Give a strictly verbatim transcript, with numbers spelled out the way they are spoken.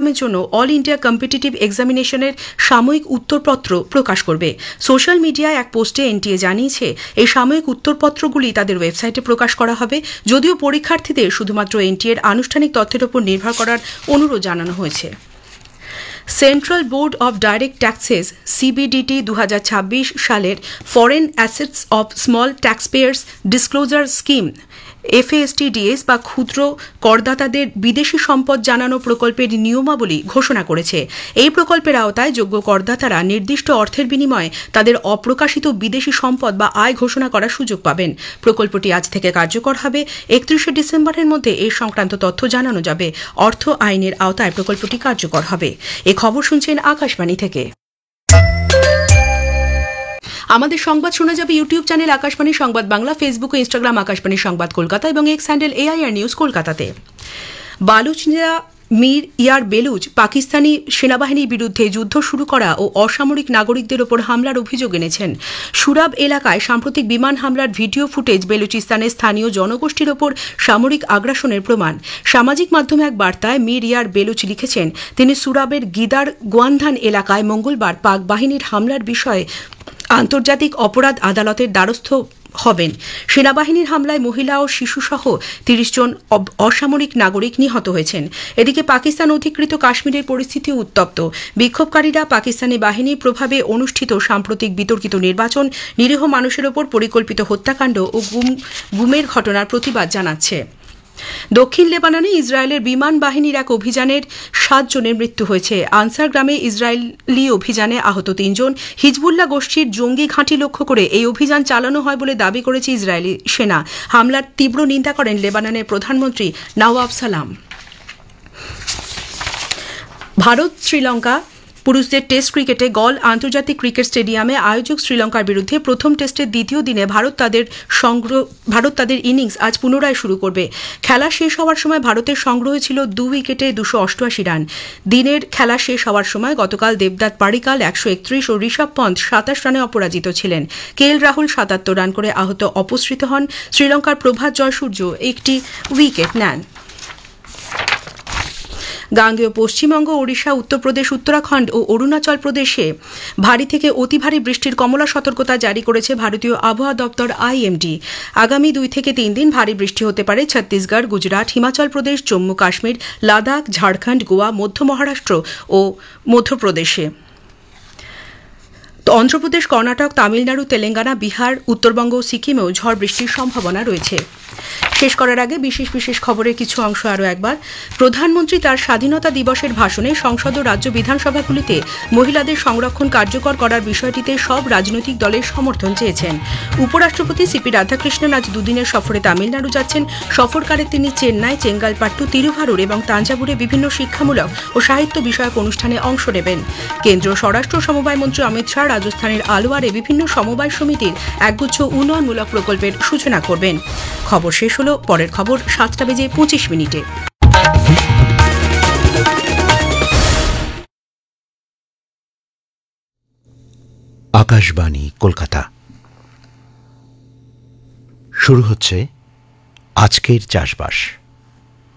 এক্সামের জন্য all India competitive এক্সামিনেশনের সাময়িক উত্তরপত্র প্রকাশ করবে। সোশ্যাল মিডিয়ায় এক পোস্টে এনটিএ জানিয়েছে এই সাময়িক উত্তরপত্রগুলি তাদের ওয়েবসাইটে প্রকাশ করা হবে, যদিও পরীক্ষার্থীদের শুধুমাত্র এনটিএর আনুষ্ঠানিক তথ্যের উপর নির্ভর করার অনুরোধ জানানো হয়েছে। Central board of direct taxes সিবিডিটি দু হাজার ছাব্বিশ সালের foreign assets of small ট্যাক্সপেয়ার্স disclosure scheme এফএএসটিডিএস বা ক্ষুদ্র করদাতাদের বিদেশি সম্পদ জানানো প্রকল্পের নিয়মাবলী ঘোষণা করেছে। এই প্রকল্পের আওতায় যোগ্য করদাতারা নির্দিষ্ট অর্থের বিনিময়ে তাদের অপ্রকাশিত বিদেশি সম্পদ বা আয় ঘোষণা করার সুযোগ পাবেন। প্রকল্পটি আজ থেকে কার্যকর হবে। একত্রিশে ডিসেম্বরের মধ্যে এই সংক্রান্ত তথ্য জানানো যাবে। অর্থ আইনের আওতায় প্রকল্পটি কার্যকর হবে। এ খবর শুনছেন আকাশবাণী থেকে। আমাদের সংবাদ শোনা যাবে ইউটিউব চ্যানেল আকাশবাণী সংবাদ বাংলা, ফেসবুক ও ইনস্টাগ্রাম আকাশবাণী সংবাদ কলকাতা এবং এক্স হ্যান্ডেল এআইআর নিউজ কলকাতাতে। বালুচিরা মীর ইয়ার বেলুচ পাকিস্তানি সেনাবাহিনীর বিরুদ্ধে যুদ্ধ শুরু করা ও অসামরিক নাগরিকদের ওপর হামলার অভিযোগ এনেছেন। সুরাব এলাকায় সাম্প্রতিক বিমান হামলার ভিডিও ফুটেজ বেলুচিস্তানের স্থানীয় জনগোষ্ঠীর ওপর সামরিক আগ্রাসনের প্রমাণ। সামাজিক মাধ্যমে এক বার্তায় মীর ইয়ার বেলুচ লিখেছেন, তিনি সুরাবের গিদার গোয়ান্ধান এলাকায় মঙ্গলবার পাক বাহিনীর হামলার বিষয়ে আন্তর্জাতিক অপরাধ আদালতের দ্বারস্থ হবেন। সেনাবাহিনীর হামলায় মহিলা ও শিশুসহ তিরিশ জন অসামরিক নাগরিক নিহত হয়েছেন। এদিকে পাকিস্তান অধিকৃত কাশ্মীরের পরিস্থিতি উত্তপ্ত। বিক্ষোভকারীরা পাকিস্তানি বাহিনীর প্রভাবে অনুষ্ঠিত সাম্প্রতিক বিতর্কিত নির্বাচন, নিরীহ মানুষের ওপর পরিকল্পিত হত্যাকাণ্ড ও গুম গুমের ঘটনার প্রতিবাদ জানাচ্ছে। দক্ষিণ লেবাননে ইসরায়েলের বিমান বাহিনীর এক অভিযানের সাত জনের মৃত্যু হয়েছে। আনসার গ্রামে ইসরায়েলি অভিযানে আহত তিনজন। হিজবুল্লাহ গোষ্ঠীর জঙ্গি ঘাঁটি লক্ষ্য করে এই অভিযান চালানো হয় বলে দাবি করেছে ইসরায়েলি সেনা। হামলার তীব্র নিন্দা করেন লেবাননের প্রধানমন্ত্রী নওয়াব সালাম। ভারত শ্রীলঙ্কা পুরুষদের টেস্ট ক্রিকেটে গল আন্তর্জাতিক ক্রিকেট স্টেডিয়ামে আয়োজক শ্রীলঙ্কার বিরুদ্ধে প্রথম টেস্টের দ্বিতীয় দিনে ভারত তাদের সংগ্রহ ভারত তাদের ইনিংস আজ পুনরায় শুরু করবে। খেলা শেষ হওয়ার সময় ভারতের সংগ্রহ ছিল দু উইকেটে দুশো অষ্টআশি রান। দিনের খেলা শেষ হওয়ার সময় গতকাল দেবদাত পাড়িকাল একশো একত্রিশ ও ঋষভ পন্থ সাতাশ রানে অপরাজিত ছিলেন। কে এল রাহুল সাতাত্তর রান করে আহত অপসৃত হন। শ্রীলঙ্কার প্রভাত জয়সূর্য একটি উইকেট নেন। গাঙ্গেয় পশ্চিমবঙ্গ, ওড়িশা, উত্তরপ্রদেশ, উত্তরাখণ্ড ও অরুণাচল প্রদেশে ভারী থেকে অতি ভারী বৃষ্টির কমলা সতর্কতা জারি করেছে ভারতীয় আবহাওয়া দপ্তর আইএমডি। আগামী দুই থেকে তিন দিন ভারী বৃষ্টি হতে পারে ছত্তিশগড়, গুজরাট, হিমাচল প্রদেশ, জম্মু কাশ্মীর, লাদাখ, ঝাড়খণ্ড, গোয়া, মধ্য মহারাষ্ট্র ও মধ্যপ্রদেশে। অন্ধ্রপ্রদেশ, কর্ণাটক, তামিলনাড়ু, তেলেঙ্গানা, বিহার, উত্তরবঙ্গ ও সিকিমেও ঝড় বৃষ্টির সম্ভাবনা রয়েছে। শেষ করার আগে বিশেষ বিশেষ খবরের কিছু অংশ আরও একবার। প্রধানমন্ত্রী তার স্বাধীনতা দিবসের ভাষণে সংসদ ও রাজ্য বিধানসভাগুলিতে মহিলাদের সংরক্ষণ কার্যকর করার বিষয়টিতে সব রাজনৈতিক দলের সমর্থন চেয়েছেন। উপরাষ্ট্রপতি সিপি রাধাকৃষ্ণন আজ দুদিনের সফরে তামিলনাড়ু যাচ্ছেন। সফরকালে তিনি চেন্নাই, চেঙ্গালপাট্টু, তিরুভারুর এবং তাঞ্জাভুরে বিভিন্ন শিক্ষামূলক ও সাহিত্য বিষয়ক অনুষ্ঠানে অংশ নেবেন। কেন্দ্রীয় স্বরাষ্ট্র সমবায় মন্ত্রী অমিত শাহ রাজস্থানের আলোয়ারে বিভিন্ন সমবায় সমিতির একগুচ্ছ উন্নয়নমূলক প্রকল্পের সূচনা করবেন। খবর শেষ হলো। পরের খবর সাতটা বেজে পঁচিশ মিনিটে। আকাশবাণী কলকাতা। শুরু হচ্ছে আজকের চাষবাস।